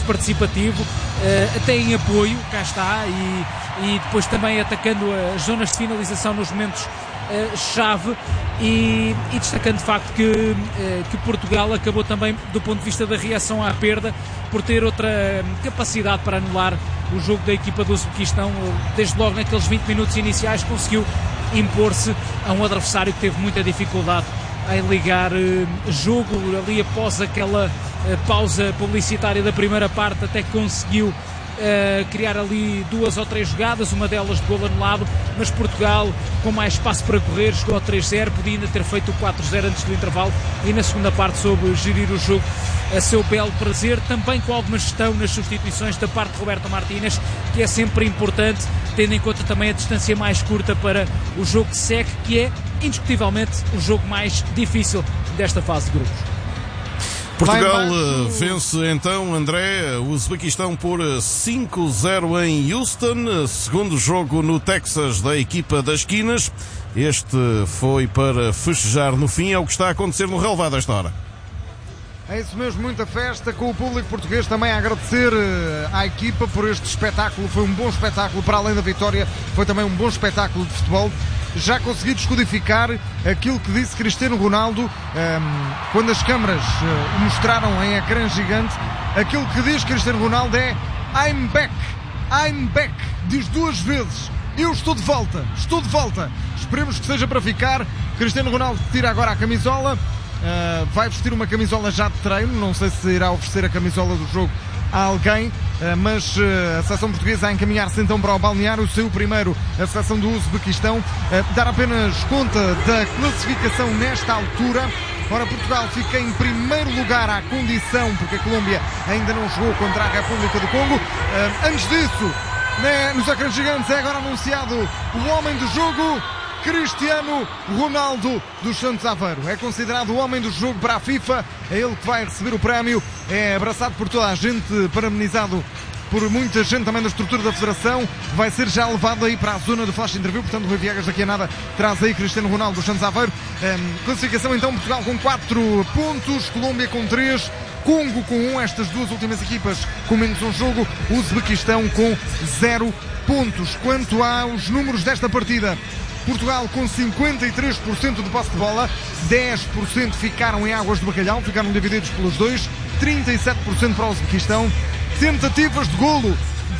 participativo, até em apoio, cá está, e depois também atacando as zonas de finalização nos momentos chave, e destacando de facto que Portugal acabou também, do ponto de vista da reação à perda, por ter outra capacidade para anular o jogo da equipa do Uzbequistão. Desde logo naqueles 20 minutos iniciais conseguiu impor-se a um adversário que teve muita dificuldade em ligar jogo. Ali após aquela pausa publicitária da primeira parte, até conseguiu criar ali 2 ou 3 jogadas, uma delas de golo anulado, mas Portugal com mais espaço para correr chegou ao 3-0, podia ainda ter feito o 4-0 antes do intervalo, e na segunda parte soube gerir o jogo a seu belo prazer, também com alguma gestão nas substituições da parte de Roberto Martínez, que é sempre importante, tendo em conta também a distância mais curta para o jogo que segue, que é indiscutivelmente o jogo mais difícil desta fase de grupos. Portugal vence então, André, o Uzbequistão por 5-0 em Houston, segundo jogo no Texas da equipa das esquinas. Este foi para festejar no fim, é o que está a acontecer no relevado a esta hora. É isso mesmo, muita festa, com o público português também a agradecer à equipa por este espetáculo. Foi um bom espetáculo, para além da vitória, foi também um bom espetáculo de futebol. Já consegui descodificar aquilo que disse Cristiano Ronaldo quando as câmaras o mostraram em ecrã gigante. Aquilo que diz Cristiano Ronaldo é I'm back, diz 2 vezes, eu estou de volta, esperemos que seja para ficar. Cristiano Ronaldo tira agora a camisola, vai vestir uma camisola já de treino, não sei se irá oferecer a camisola do jogo a alguém, mas a seleção portuguesa a encaminhar-se então para o balneário. Saiu primeiro a seleção do Uzbequistão, dar apenas conta da classificação nesta altura. Ora, Portugal fica em primeiro lugar à condição, porque a Colômbia ainda não jogou contra a República do Congo. Antes disso, nos ecrãs gigantes é agora anunciado o homem do jogo, Cristiano Ronaldo dos Santos Aveiro. É considerado o homem do jogo para a FIFA, é ele que vai receber o prémio, é abraçado por toda a gente, parabenizado por muita gente também da estrutura da Federação. Vai ser já levado aí para a zona do flash interview, portanto o Rui Viegas daqui a nada traz aí Cristiano Ronaldo dos Santos Aveiro. Classificação então, Portugal com 4 pontos, Colômbia com 3, Congo com 1, estas duas últimas equipas com menos um jogo, Uzbequistão com 0 pontos. Quanto aos números desta partida, Portugal com 53% de posse de bola, 10% ficaram em águas de bacalhau, ficaram divididos pelos dois, 37% para o Uzbequistão. Tentativas de golo,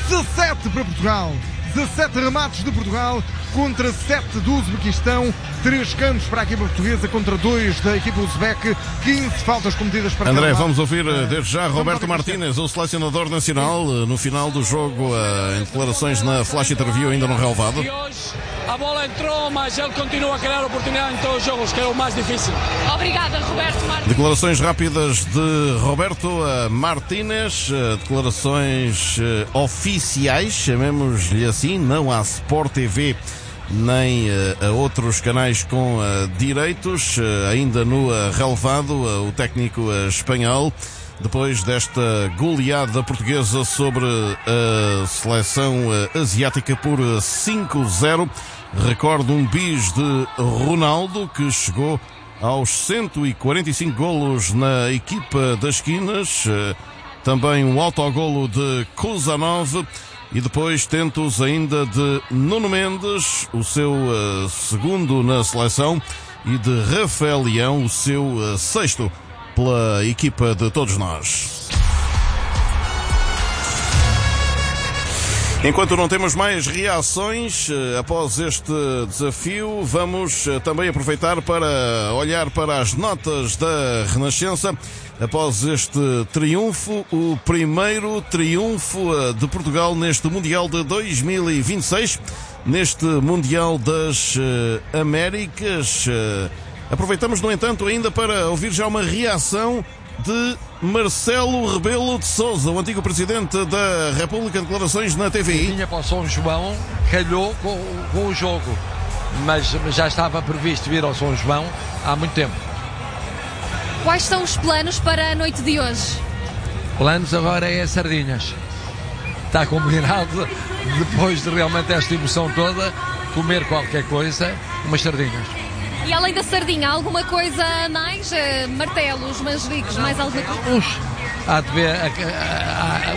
17 para Portugal, 17 remates de Portugal contra 7 do Uzbequistão, 3 cantos para a equipa portuguesa contra 2 da equipa uzbeque, 15 faltas cometidas para André, vamos ouvir desde já Roberto Martínez, o selecionador nacional, no final do jogo, em declarações na Flash Interview, ainda no relevado. A bola entrou, mas ele continua a criar oportunidade em todos os jogos, que é o mais difícil. Obrigada, Roberto Martínez. Declarações rápidas de Roberto Martínez, declarações oficiais, chamemos-lhe assim, não há Sport TV nem a outros canais com direitos. Ainda no relevado, o técnico espanhol, depois desta goleada portuguesa sobre a seleção asiática por 5-0, recordo um bis de Ronaldo, que chegou aos 145 golos na equipa das esquinas, também um autogolo de Kuzanov, e depois tentos ainda de Nuno Mendes, o seu segundo na seleção, e de Rafael Leão, o seu sexto pela equipa de todos nós. Enquanto não temos mais reações após este desafio, vamos também aproveitar para olhar para as notas da Renascença. Após este triunfo, o primeiro triunfo de Portugal neste Mundial de 2026, neste Mundial das Américas. Aproveitamos, no entanto, ainda para ouvir já uma reação de Marcelo Rebelo de Sousa, o antigo presidente da República, em declarações na TVI. Vinha para o São João, calhou com o jogo, mas já estava previsto vir ao São João há muito tempo. Quais são os planos para a noite de hoje? Planos agora é sardinhas. Está combinado, depois de realmente esta emoção toda, comer qualquer coisa, umas sardinhas. E além da sardinha, alguma coisa a mais? Martelos, manjericos, mais alguma coisa? Há de ver